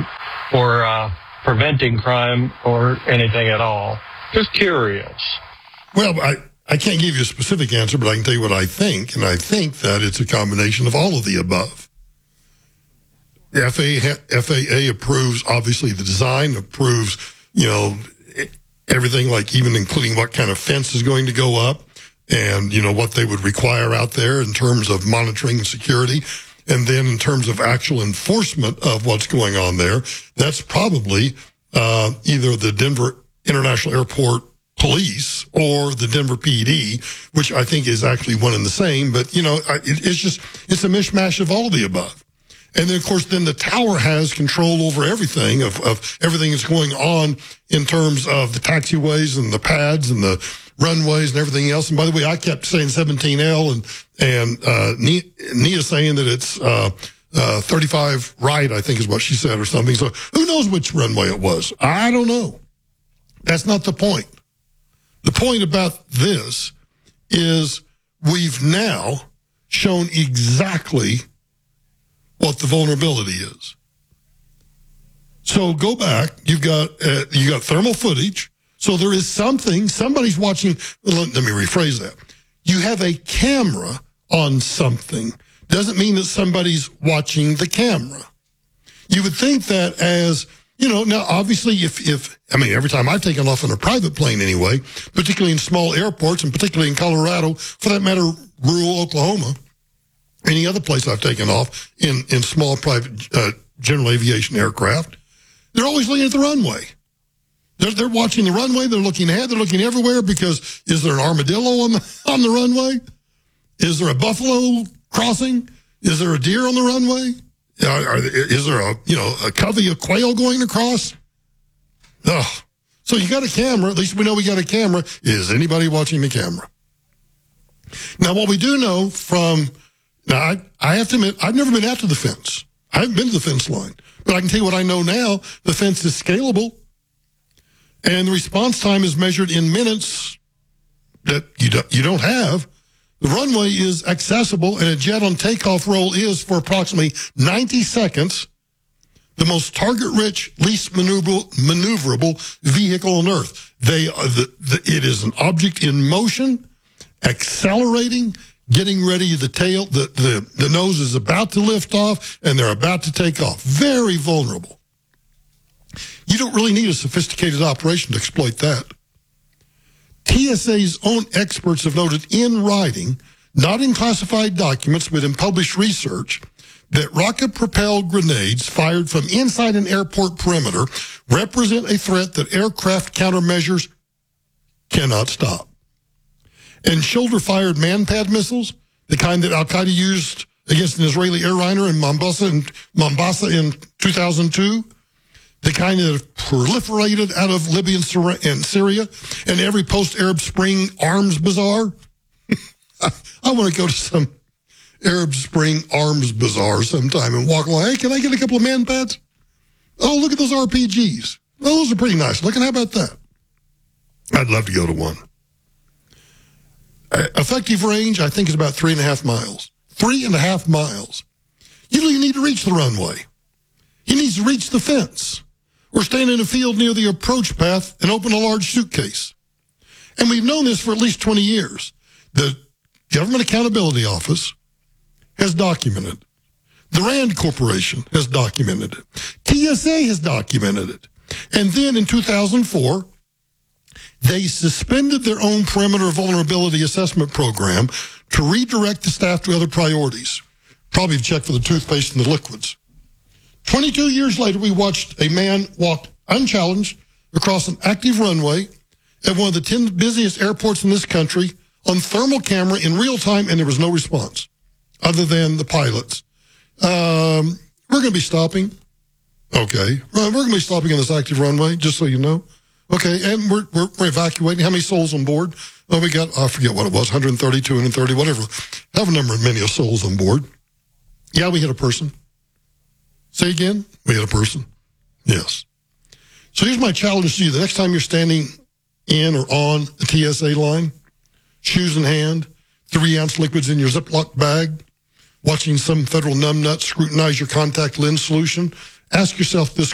crime or preventing crime or anything at all. Just curious. Well, I can't give you a specific answer, but I can tell you what I think, and I think that it's a combination of all of the above. The FAA approves, obviously, the design, approves, everything, like even including what kind of fence is going to go up and, what they would require out there in terms of monitoring and security. And then in terms of actual enforcement of what's going on there, that's probably either the Denver International Airport Police or the Denver PD, which I think is actually one and the same. But, it's a mishmash of all of the above. And then, of course, then the tower has control over everything, of everything that's going on in terms of the taxiways and the pads and the runways and everything else. And by the way, I kept saying 17L and Nia saying that it's 35 right, I think is what she said or something. So who knows which runway it was? I don't know. That's not the point. The point about this is we've now shown exactly what the vulnerability is. So go back. You got thermal footage. So there is something. Somebody's watching. Let me rephrase that. You have a camera on something. Doesn't mean that somebody's watching the camera. You would think that as, now obviously every time I've taken off on a private plane anyway, particularly in small airports and particularly in Colorado, for that matter, rural Oklahoma, any other place I've taken off in small private general aviation aircraft, they're always looking at the runway. They're watching the runway. They're looking ahead. They're looking everywhere because is there an armadillo on the runway? Is there a buffalo crossing? Is there a deer on the runway? Is there a covey of quail going across? Ugh. So you got a camera. At least we know we got a camera. Is anybody watching the camera? Now, what we do know from... Now, I have to admit, I've never been out to the fence. I haven't been to the fence line. But I can tell you what I know now. The fence is scalable. And the response time is measured in minutes that you don't have. The runway is accessible, and a jet on takeoff roll is, for approximately 90 seconds, the most target-rich, least maneuverable vehicle on Earth. It is an object in motion, accelerating, getting ready. The nose is about to lift off, and they're about to take off. Very vulnerable. You don't really need a sophisticated operation to exploit that. TSA's own experts have noted in writing, not in classified documents, but in published research, that rocket-propelled grenades fired from inside an airport perimeter represent a threat that aircraft countermeasures cannot stop. And shoulder-fired man-pad missiles, the kind that Al-Qaeda used against an Israeli airliner in Mombasa in 2002, the kind that have proliferated out of Libya and Syria, and every post-Arab Spring arms bazaar. I want to go to some Arab Spring arms bazaar sometime and walk along. Hey, can I get a couple of man pads? Oh, look at those RPGs. Oh, those are pretty nice looking. How about that? I'd love to go to one. Effective range, I think, is about 3.5 miles. 3.5 miles. You don't even need to reach the runway. He needs to reach the fence or stand in a field near the approach path and open a large suitcase. And we've known this for at least 20 years. The Government Accountability Office has documented it. The RAND Corporation has documented it. TSA has documented it. And then in 2004, they suspended their own perimeter vulnerability assessment program to redirect the staff to other priorities, probably to check for the toothpaste and the liquids. 22 years later, we watched a man walk unchallenged across an active runway at one of the 10 busiest airports in this country on thermal camera in real time, and there was no response other than the pilots. We're going to be stopping. Okay. We're going to be stopping on this active runway, just so you know. Okay, and we're evacuating. How many souls on board? Oh, we got, I forget what it was, 130, 230, whatever. Have a number of many of souls on board. Yeah, we hit a person. Say again? We hit a person. Yes. So here's my challenge to you. The next time you're standing in or on the TSA line, shoes in hand, 3-ounce liquids in your Ziploc bag, watching some federal numbnut scrutinize your contact lens solution, ask yourself this